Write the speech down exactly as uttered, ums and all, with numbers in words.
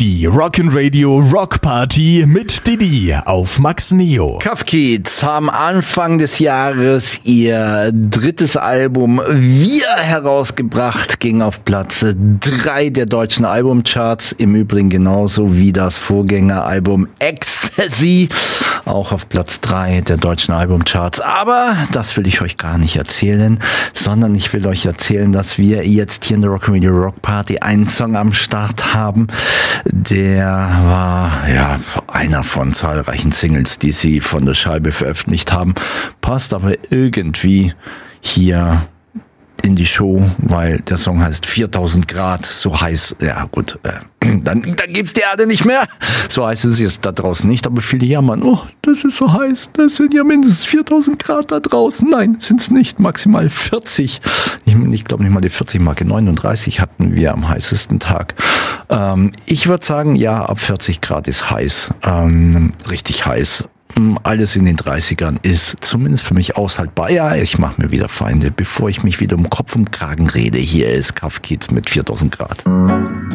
Die Rock'n'Radio Rock Party mit Didi auf Max Neo. Cuff Kids haben Anfang des Jahres ihr drittes Album Wir herausgebracht, ging auf Platz drei der deutschen Albumcharts, im Übrigen genauso wie das Vorgängeralbum Ecstasy, auch auf Platz drei der deutschen Albumcharts. Aber das will ich euch gar nicht erzählen, sondern ich will euch erzählen, dass wir jetzt hier in der Rock'n'Radio Rock Party einen Song am Start haben. Der war ja einer von zahlreichen Singles, die sie von der Scheibe veröffentlicht haben. Passt aber irgendwie hier in die Show, weil der Song heißt viertausend Grad, so heiß, ja gut, äh, dann, dann gibt's die Erde nicht mehr. So heißt es jetzt da draußen nicht, aber viele jammern, oh, das ist so heiß, das sind ja mindestens viertausend Grad da draußen. Nein, sind's nicht, maximal vierzig. Ich, ich glaube nicht mal die vierzig Marke, neununddreißig hatten wir am heißesten Tag. Ähm, ich würde sagen, ja, ab vierzig Grad ist heiß, ähm, richtig heiß. Alles in den dreißigern ist zumindest für mich aushaltbar. Ja, ich mache mir wieder Feinde, bevor ich mich wieder um Kopf und Kragen rede. Hier ist Cuff Kids mit viertausend Grad.